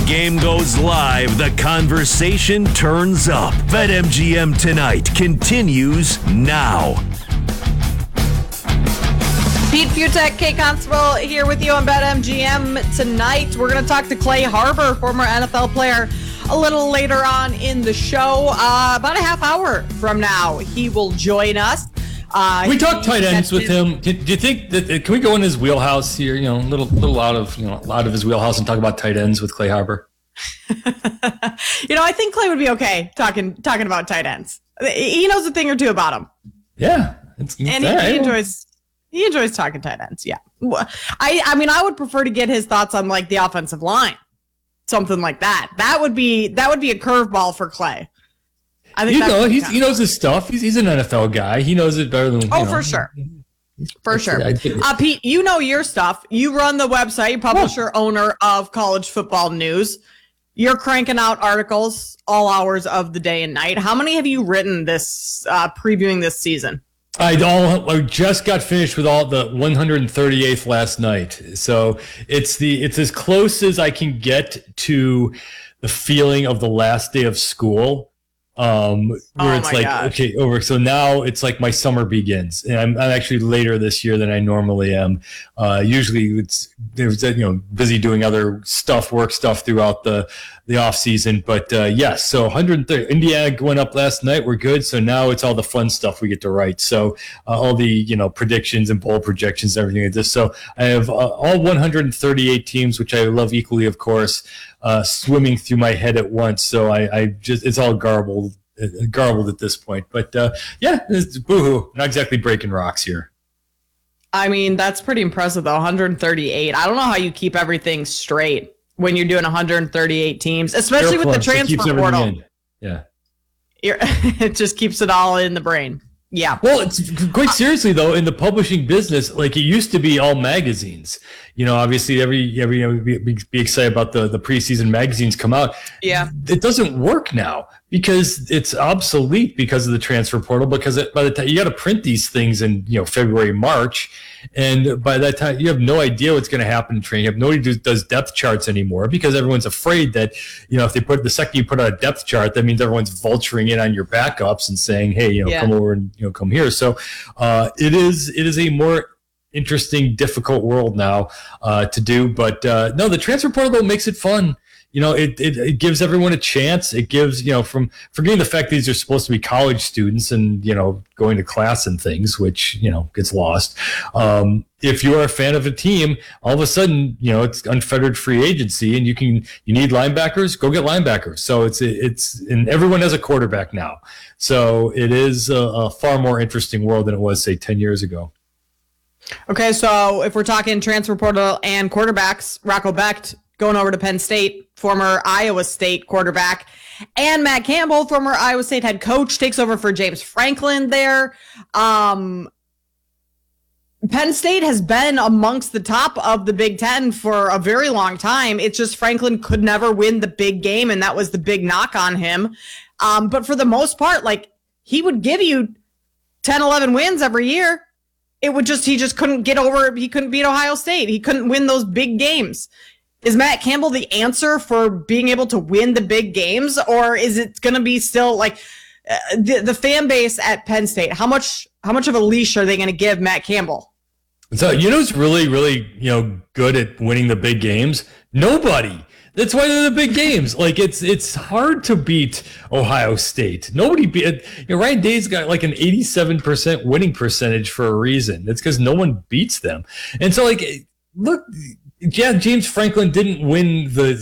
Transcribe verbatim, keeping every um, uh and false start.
game goes live, the conversation turns up. BetMGM Tonight continues now. Pete Fiutak, Kate Constable here with you on BetMGM Tonight. We're going to talk to Clay Harbor, former N F L player, a little later on in the show. Uh, about a half hour from now, he will join us. Uh, we talk tight ends with him. Do, do you think that can we go in his wheelhouse here? You know, a little, little out of you know, out of his wheelhouse and talk about tight ends with Clay Harbor. you know, I think Clay would be okay talking talking about tight ends. He knows a thing or two about them. Yeah, it's, and he, he enjoys he enjoys talking tight ends. Yeah, I I mean, I would prefer to get his thoughts on like the offensive line, something like that. That would be that would be a curveball for Clay. I think you know, he's, he knows his stuff. He's, he's an N F L guy. He knows it better than you oh, know. for sure, for sure. Uh, Pete, you know your stuff. You run the website, publisher, oh. owner of College Football News. You're cranking out articles all hours of the day and night. How many have you written this uh, previewing this season? I all I just got finished with all the one hundred thirty-eighth last night. So it's the it's as close as I can get to the feeling of the last day of school. Um, where oh it's like, gosh. okay, over. So now it's like my summer begins, and I'm, I'm actually later this year than I normally am. Uh, usually it's there's you know busy doing other stuff, work stuff throughout the the off season. But uh, yes, so one hundred thirty. Indiana went up last night. We're good. So now it's all the fun stuff we get to write. So uh, all the you know predictions and bowl projections, everything like this. So I have uh, all one hundred thirty-eight teams, which I love equally, of course. Uh, swimming through my head at once, so I, I just it's all garbled, uh, garbled at this point. But uh, yeah, it's boohoo. Not exactly breaking rocks here. I mean, that's pretty impressive, though. one hundred thirty-eight. I don't know how you keep everything straight when you're doing one hundred thirty-eight teams, especially Air with the plunge, transfer portal. In. Yeah, You're, it just keeps it all in the brain. Yeah. Well, it's quite seriously though, in the publishing business, like it used to be all magazines. You know, obviously every every you know, be, be excited about the the preseason magazines come out. Yeah. It doesn't work now because it's obsolete because of the transfer portal. Because it, by the time you got to print these things in you know February, March, and by that time you have no idea what's going to happen in training. You have nobody who does depth charts anymore because everyone's afraid that you know if they put the second you put out a depth chart, that means everyone's vulturing in on your backups and saying, hey, you know, yeah. come over and you know come here. So uh, it is it is a more interesting, difficult world now uh, to do. But uh, no, the transfer portal makes it fun. You know, it, it it gives everyone a chance. It gives, you know, from forgetting the fact that these are supposed to be college students and, you know, going to class and things, which, you know, gets lost. Um, if you are a fan of a team, all of a sudden, you know, it's unfettered free agency and you can, you need linebackers, go get linebackers. So it's, it's, and everyone has a quarterback now. So it is a, a far more interesting world than it was, say, ten years ago. Okay, so if we're talking transfer portal and quarterbacks, Rocco Becht going over to Penn State, former Iowa State quarterback, and Matt Campbell, former Iowa State head coach, takes over for James Franklin there. Um, Penn State has been amongst the top of the Big Ten for a very long time. It's just Franklin could never win the big game, and that was the big knock on him. Um, but for the most part, like, he would give you ten, eleven wins every year. It would just, he just couldn't get over, he couldn't beat Ohio State. He couldn't win those big games. Is Matt Campbell the answer for being able to win the big games, or is it going to be still like uh, the, the fan base at Penn State? How much, how much of a leash are they going to give Matt Campbell? So, you know, who's really, really, you know, good at winning the big games? Nobody. That's why they're the big games. Like it's it's hard to beat Ohio State. Nobody beat. You know, Ryan Day's got like an eighty-seven percent winning percentage for a reason. It's because no one beats them. And so, like, look, yeah, James Franklin didn't win the